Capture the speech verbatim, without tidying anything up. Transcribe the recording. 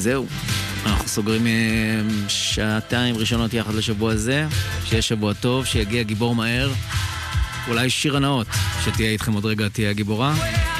זהו, אנחנו סוגרים שעתיים ראשונות יחד לשבוע הזה. שיהיה שבוע טוב, שיגיע גיבור מהר. אולי שיר הנאות, שתהיה איתכם עוד רגע, תהיה הגיבורה.